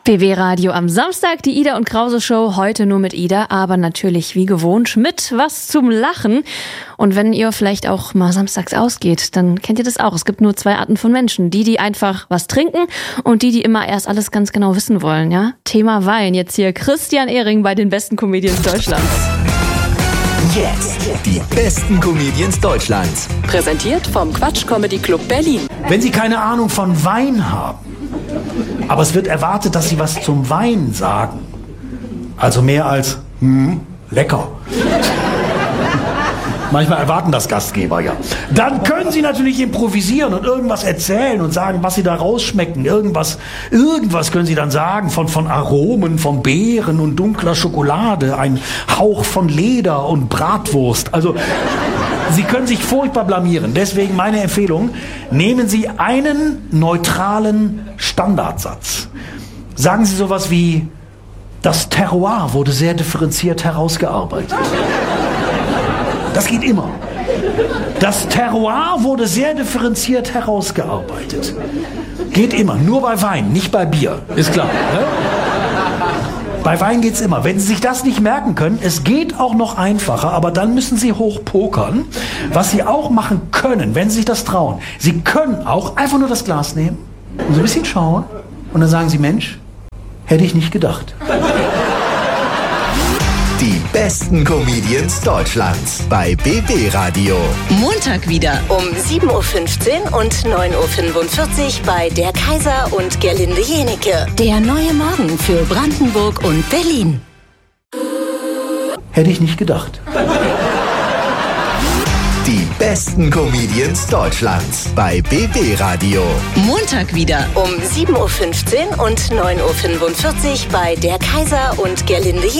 BB Radio am Samstag, die Ida und Krause Show, heute nur mit Ida, aber natürlich wie gewohnt mit was zum Lachen. Und wenn ihr vielleicht auch mal samstags ausgeht, dann kennt ihr das auch. Es gibt nur zwei Arten von Menschen. Die einfach was trinken und die immer erst alles ganz genau wissen wollen, ja? Thema Wein. Jetzt hier Christian Ehring bei den besten Comedians Deutschlands. Jetzt die besten Comedians Deutschlands. Präsentiert vom Quatsch Comedy Club Berlin. Wenn Sie keine Ahnung von Wein haben, aber es wird erwartet, dass Sie was zum Wein sagen. Also mehr als, lecker. Manchmal erwarten das Gastgeber, ja. Dann können Sie natürlich improvisieren und irgendwas erzählen und sagen, was Sie da rausschmecken. Irgendwas können Sie dann sagen von Aromen, von Beeren und dunkler Schokolade, ein Hauch von Leder und Bratwurst. Also, Sie können sich furchtbar blamieren. Deswegen meine Empfehlung, nehmen Sie einen neutralen Standardsatz. Sagen Sie sowas wie, das Terroir wurde sehr differenziert herausgearbeitet. Das geht immer. Das Terroir wurde sehr differenziert herausgearbeitet. Geht immer. Nur bei Wein, nicht bei Bier. Ist klar, ne? Bei Wein geht's immer. Wenn Sie sich das nicht merken können, es geht auch noch einfacher, aber dann müssen Sie hochpokern. Was Sie auch machen können, wenn Sie sich das trauen, Sie können auch einfach nur das Glas nehmen und so ein bisschen schauen und dann sagen Sie, Mensch, hätte ich nicht gedacht. Die besten Comedians Deutschlands bei BB Radio. Montag wieder um 7.15 Uhr und 9.45 Uhr bei Der Kaiser und Gerlinde Jenecke. der neue Morgen für Brandenburg und Berlin. Hätte ich nicht gedacht. Die besten Comedians Deutschlands bei BB Radio. Montag wieder Um 7.15 Uhr und 9.45 Uhr bei Der Kaiser und Gerlinde Jenecke.